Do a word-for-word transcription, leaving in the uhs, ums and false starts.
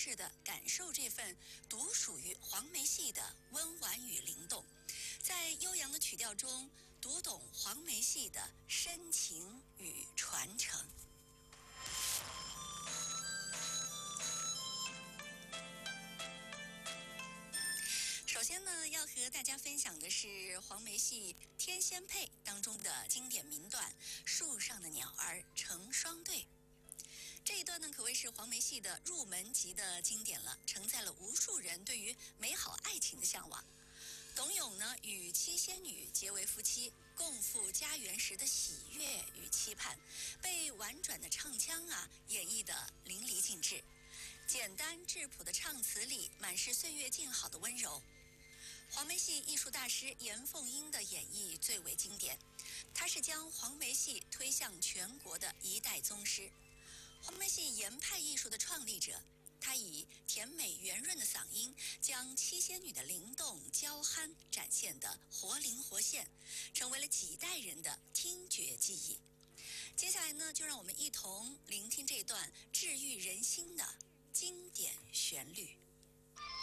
式地感受这份独属于黄梅戏的温婉与灵动，在悠扬的曲调中读懂黄梅戏的深情与传承。首先呢，要和大家分享的是黄梅戏《天仙配》当中的经典名段“树上的鸟儿成双对”。这一段呢，可谓是黄梅戏的入门级的经典了，承载了无数人对于美好爱情的向往。董永呢，与七仙女结为夫妻，共赴家园时的喜悦与期盼，被婉转的唱腔啊演绎得淋漓尽致。简单质朴的唱词里，满是岁月静好的温柔。黄梅戏艺术大师严凤英的演绎最为经典，他是将黄梅戏推向全国的一代宗师。黄梅戏严派艺术的创立者，他以甜美圆润的嗓音，将七仙女的灵动娇憨展现得活灵活现，成为了几代人的听觉记忆。接下来呢，就让我们一同聆听这段治愈人心的经典旋律。